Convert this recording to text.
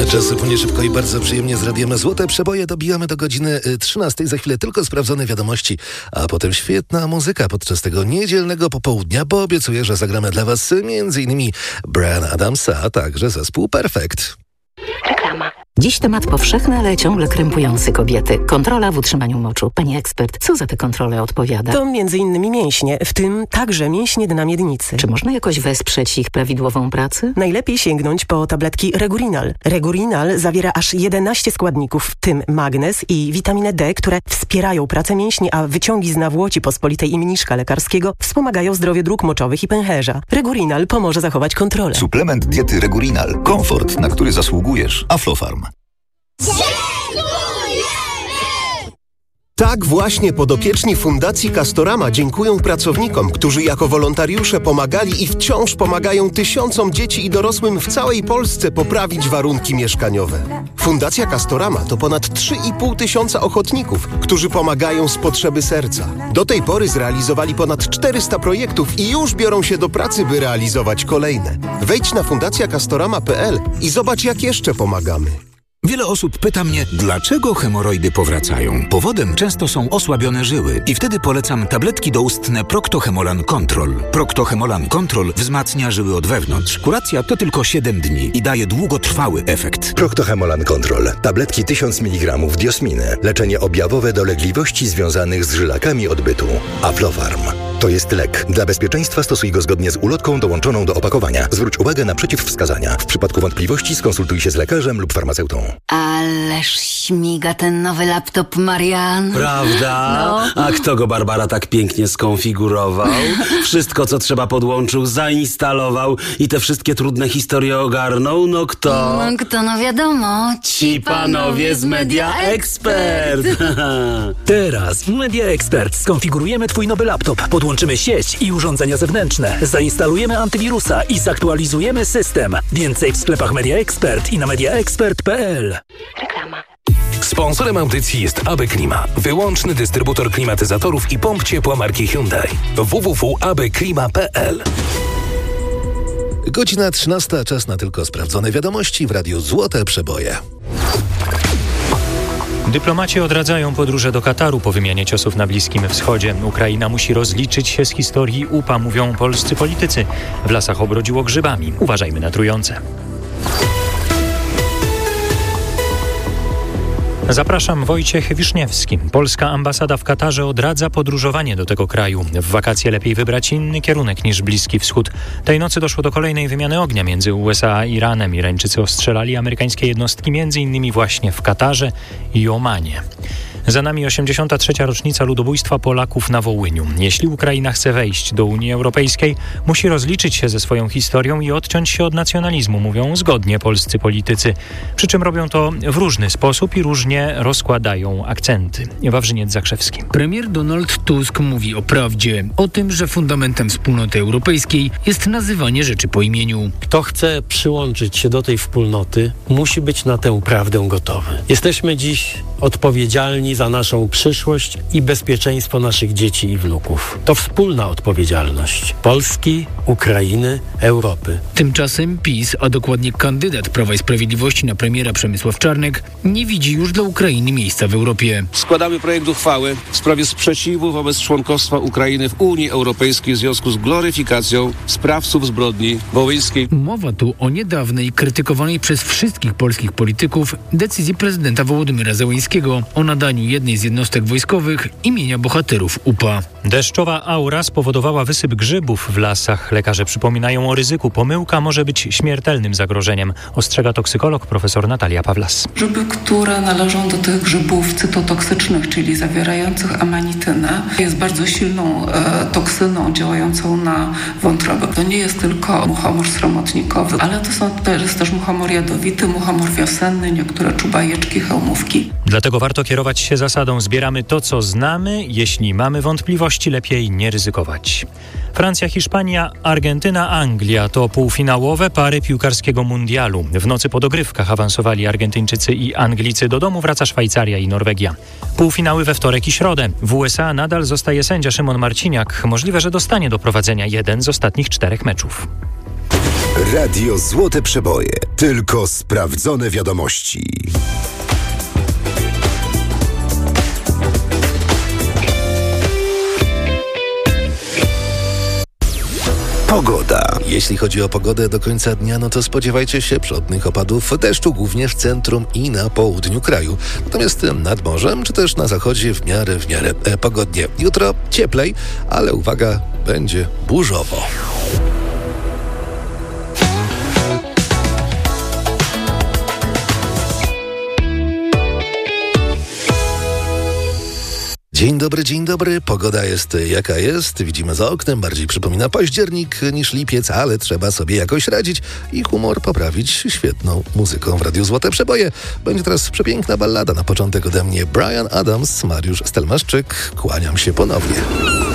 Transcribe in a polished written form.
Czas płynie szybko i bardzo przyjemnie z Radiem Złote Przeboje. Dobijamy do godziny 13. Za chwilę tylko sprawdzone wiadomości, a potem świetna muzyka podczas tego niedzielnego popołudnia, bo obiecuję, że zagramy dla Was m.in. Bryan Adamsa, a także zespół Perfect. Reklama. Dziś temat powszechny, ale ciągle krępujący kobiety. Kontrola w utrzymaniu moczu. Pani ekspert, co za te kontrole odpowiada? To m.in. mięśnie, w tym także mięśnie dna miednicy. Czy można jakoś wesprzeć ich prawidłową pracę? Najlepiej sięgnąć po tabletki Regurinal. Regurinal zawiera aż 11 składników, w tym magnez i witaminę D, które wspierają pracę mięśni, a wyciągi z nawłoci pospolitej i mniszka lekarskiego wspomagają zdrowie dróg moczowych i pęcherza. Regurinal pomoże zachować kontrolę. Suplement diety Regurinal. Komfort, na który zasługujesz. Aflofarm. Tak właśnie podopieczni Fundacji Castorama dziękują pracownikom, którzy jako wolontariusze pomagali i wciąż pomagają tysiącom dzieci i dorosłym w całej Polsce poprawić warunki mieszkaniowe. Fundacja Castorama to ponad 3,5 tysiąca ochotników, którzy pomagają z potrzeby serca. Do tej pory zrealizowali ponad 400 projektów i już biorą się do pracy, by realizować kolejne. Wejdź na fundacjacastorama.pl i zobacz, jak jeszcze pomagamy. Wiele osób pyta mnie, dlaczego hemoroidy powracają. Powodem często są osłabione żyły i wtedy polecam tabletki doustne Procto-Hemolan Control. Procto-Hemolan Control wzmacnia żyły od wewnątrz. Kuracja to tylko 7 dni i daje długotrwały efekt. Procto-Hemolan Control. Tabletki 1000 mg diosminy. Leczenie objawowe dolegliwości związanych z żylakami odbytu. Aflofarm. To jest lek. Dla bezpieczeństwa stosuj go zgodnie z ulotką dołączoną do opakowania. Zwróć uwagę na przeciwwskazania. W przypadku wątpliwości skonsultuj się z lekarzem lub farmaceutą. Ależ śmiga ten nowy laptop, Marian. Prawda? No. A kto go, Barbara, tak pięknie skonfigurował? Wszystko, co trzeba, podłączył, zainstalował i te wszystkie trudne historie ogarnął? No kto? No kto, no wiadomo. Ci panowie z Media Expert. Teraz w Media Expert skonfigurujemy Twój nowy laptop, podłączymy sieć i urządzenia zewnętrzne, zainstalujemy antywirusa i zaktualizujemy system. Więcej w sklepach Media Expert i na mediaexpert.pl. Reklama. Sponsorem audycji jest AB Klima, wyłączny dystrybutor klimatyzatorów i pomp ciepła marki Hyundai. www.abklima.pl. Godzina 13, czas na tylko sprawdzone wiadomości w Radiu Złote Przeboje. Dyplomaci odradzają podróże do Kataru po wymianie ciosów na Bliskim Wschodzie. Ukraina musi rozliczyć się z historii UPA, mówią polscy politycy. W lasach obrodziło grzybami. Uważajmy na trujące. Zapraszam, Wojciech Wiszniewski. Polska ambasada w Katarze odradza podróżowanie do tego kraju. W wakacje lepiej wybrać inny kierunek niż Bliski Wschód. Tej nocy doszło do kolejnej wymiany ognia między USA a Iranem. Irańczycy ostrzelali amerykańskie jednostki m.in. właśnie w Katarze i Omanie. Za nami 83. rocznica ludobójstwa Polaków na Wołyniu. Jeśli Ukraina chce wejść do Unii Europejskiej, musi rozliczyć się ze swoją historią i odciąć się od nacjonalizmu, mówią zgodnie polscy politycy. Przy czym robią to w różny sposób i różnie rozkładają akcenty. Wawrzyniec Zakrzewski. Premier Donald Tusk mówi o prawdzie, o tym, że fundamentem wspólnoty europejskiej jest nazywanie rzeczy po imieniu. Kto chce przyłączyć się do tej wspólnoty, musi być na tę prawdę gotowy. Jesteśmy dziś odpowiedzialni za naszą przyszłość i bezpieczeństwo naszych dzieci i wnuków. To wspólna odpowiedzialność Polski, Ukrainy, Europy. Tymczasem PiS, a dokładnie kandydat Prawa i Sprawiedliwości na premiera Przemysław Czarnek, nie widzi już dla Ukrainy miejsca w Europie. Składamy projekt uchwały w sprawie sprzeciwu wobec członkostwa Ukrainy w Unii Europejskiej w związku z gloryfikacją sprawców zbrodni wołyńskiej. Mowa tu o niedawnej, krytykowanej przez wszystkich polskich polityków decyzji prezydenta Wołodymyra Zełeńskiego o nadaniu jednej z jednostek wojskowych imienia bohaterów UPA. Deszczowa aura spowodowała wysyp grzybów w lasach. Lekarze przypominają o ryzyku. Pomyłka może być śmiertelnym zagrożeniem, ostrzega toksykolog profesor Natalia Pawlas. Grzyby, które należą do tych grzybów cytotoksycznych, czyli zawierających amanitynę, jest bardzo silną toksyną działającą na wątrobę. To nie jest tylko muchomor sromotnikowy, ale to jest też muchomor jadowity, muchomor wiosenny, niektóre czubajeczki, hełmówki. Dlatego warto kierować się zasadą zbieramy to, co znamy. Jeśli mamy wątpliwości, lepiej nie ryzykować. Francja, Hiszpania, Argentyna, Anglia to półfinałowe pary piłkarskiego mundialu. W nocy po dogrywkach awansowali Argentyńczycy i Anglicy. Do domu wraca Szwajcaria i Norwegia. Półfinały we wtorek i środę. W USA nadal zostaje sędzia Szymon Marciniak. Możliwe, że dostanie do prowadzenia jeden z ostatnich 4 meczów. Radio Złote Przeboje. Tylko sprawdzone wiadomości. Pogoda. Jeśli chodzi o pogodę do końca dnia, no to spodziewajcie się przelotnych opadów deszczu, głównie w centrum i na południu kraju. Natomiast nad morzem, czy też na zachodzie w miarę pogodnie. Jutro cieplej, ale uwaga, będzie burzowo. Dzień dobry. Pogoda jest jaka jest. Widzimy za oknem, bardziej przypomina październik niż lipiec, ale trzeba sobie jakoś radzić i humor poprawić świetną muzyką w Radiu Złote Przeboje. Będzie teraz przepiękna ballada na początek ode mnie. Bryan Adams, Mariusz Stelmaszczyk. Kłaniam się ponownie.